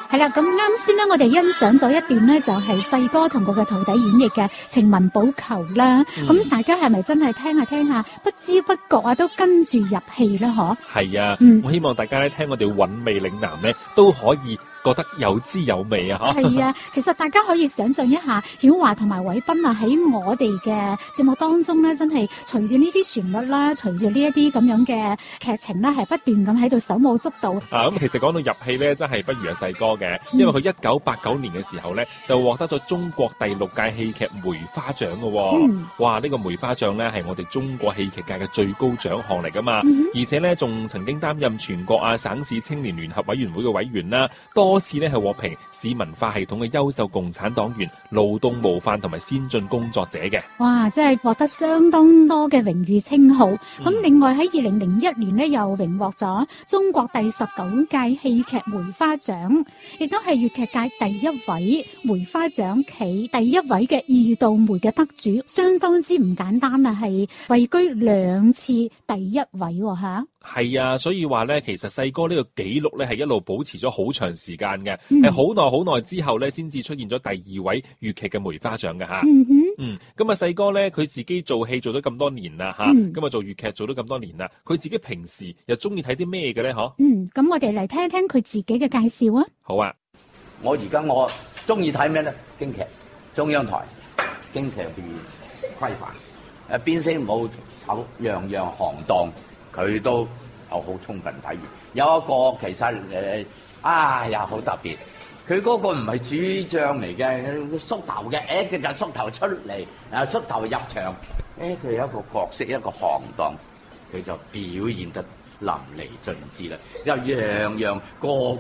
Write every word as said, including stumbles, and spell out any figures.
係啦，咁啱先咧，我哋欣賞咗一段咧，就係細哥同佢嘅徒弟演繹嘅《情文保球》啦。咁、嗯、大家係咪真係聽下聽下，不知不覺啊，都跟住入戲咧？嗬。係啊，嗯、我希望大家咧聽我哋韻味嶺南咧，都可以覺得有滋有味啊！嚇，係啊，其實大家可以想象一下，曉華同埋偉斌啊，喺我哋嘅節目當中咧，真係隨住呢啲旋律啦，隨住呢一啲咁樣嘅劇情咧，係不斷咁喺度手舞足蹈。啊，咁其實講到入戲咧，真係不如阿細哥嘅，因為佢一九八九年嘅時候咧，就獲得咗中國第六屆戲劇梅花獎嘅喎。嗯、哇！呢、呢個梅花獎咧係我哋中國戲劇界嘅最高獎項嚟噶嘛，嗯、而且咧仲曾經擔任全國啊省市青年聯合委員會嘅委員啦，多次咧係獲評市文化系統嘅優秀共產黨員、勞動模範同埋先進工作者嘅。哇！真係獲得相當多嘅榮譽稱號。咁、嗯、另外喺二零零一年呢，又榮獲咗中國第十九屆戲劇梅花獎，亦都係粵劇界第一位梅花獎暨第一位嘅二道梅嘅得主，相當之唔簡單啊！係位居兩次第一位吓。係啊，所以話咧，其實細哥呢個紀錄咧係一路保持咗好長時間嘅，係好耐好耐之後咧，先至出現咗第二位粵劇嘅梅花獎嘅吓。嗯哼，嗯，咁啊細哥咧，佢自己做戲做咗咁多年啦吓，咁啊、嗯、做粵劇做咗咁多年啦，佢自己平時又中意睇啲咩嘅咧？嗬？嗯，咁我哋嚟聽一聽佢自己嘅介紹啊。好啊， 我而家我中意睇咩咧？京劇，中央台京劇嘅規範，誒邊聲舞口樣樣行當。佢都有好充分體驗，有一個其實誒啊又好特別，佢嗰個唔係主將嚟嘅，縮頭嘅，誒佢就縮頭出嚟，誒縮頭入場，誒佢有一個角色一個行當，佢就表現得淋漓盡致啦，又樣樣個